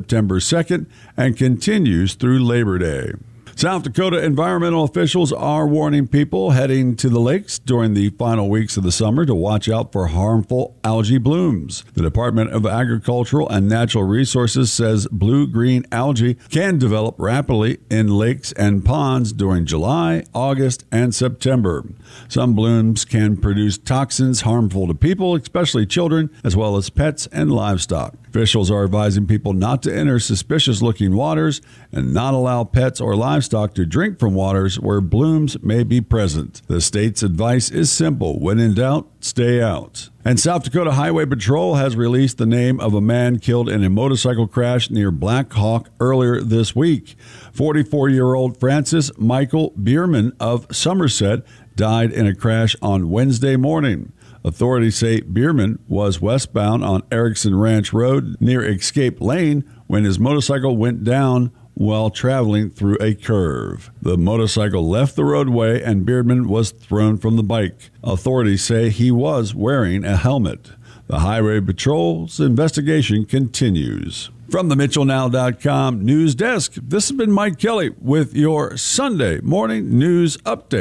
September 2nd and continues through Labor Day. South Dakota environmental officials are warning people heading to the lakes during the final weeks of the summer to watch out for harmful algae blooms. The Department of Agricultural and Natural Resources says blue-green algae can develop rapidly in lakes and ponds during July, August, and September. Some blooms can produce toxins harmful to people, especially children, as well as pets and livestock. Officials are advising people not to enter suspicious-looking waters and not allow pets or livestock to drink from waters where blooms may be present. The state's advice is simple. When in doubt, stay out. And South Dakota Highway Patrol has released the name of a man killed in a motorcycle crash near Black Hawk earlier this week. 44-year-old Francis Michael Bierman of Somerset died in a crash on Wednesday morning. Authorities say Bierman was westbound on Erickson Ranch Road near Escape Lane when his motorcycle went down while traveling through a curve. The motorcycle left the roadway and Bierman was thrown from the bike. Authorities say he was wearing a helmet. The Highway Patrol's investigation continues. From the MitchellNow.com news desk, this has been Mike Kelly with your Sunday morning news update.